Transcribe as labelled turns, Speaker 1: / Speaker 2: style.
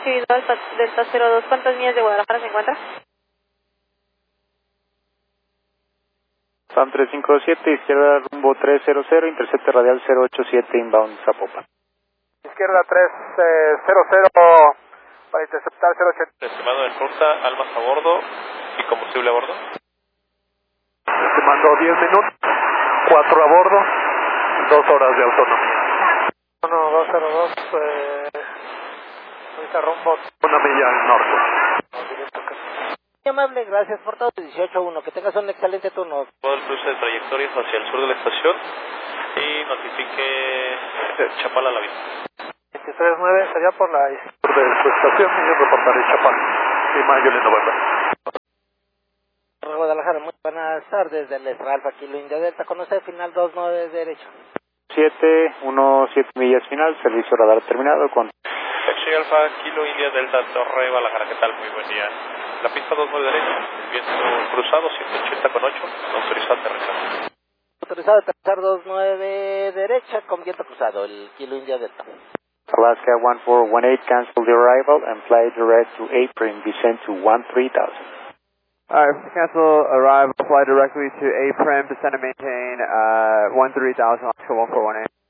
Speaker 1: recibido Delta 02, ¿cuántas millas de Guadalajara se encuentra?
Speaker 2: Sam 357, izquierda rumbo 300, intercepte radial 087 inbound Zapopan.
Speaker 3: Izquierda 300 para interceptar 080.
Speaker 4: Estimado en ruta, almas a bordo y combustible a bordo.
Speaker 3: Estimando 10 minutos, 4 a bordo, 2 horas de autonomía. 202, ahorita rumbo 1 milla al norte.
Speaker 5: Muy amable, gracias por todo. 18-1, que tengas un excelente turno.
Speaker 4: Todo el cruce de trayectorias hacia el sur de la estación y notifique Chapala a la vista.
Speaker 3: 23-9 sería por la sur de su estación y yo reportaré Chapala y Mayo de November.
Speaker 5: Guadalajara, muy buenas tardes, del Alfa Kilo India Delta, conoce final 29 derecho.
Speaker 2: 7 millas final, servicio radar terminado con...
Speaker 4: Taxi Alfa Kilo India Delta Torre Guadalajara, ¿qué tal? Muy buen día. La pista 29 derecha, viento cruzado 180 con 8, autorizado a aterrizar.
Speaker 5: Autorizado a aterrizar 29 derecha con viento cruzado, el Kilo India Delta.
Speaker 2: Alaska 1418, cancel the arrival and fly direct to Apron, descend to 13,000.
Speaker 6: Alright, cancel arrival, fly directly to Apron, descend and maintain 13,000, Alaska 1418.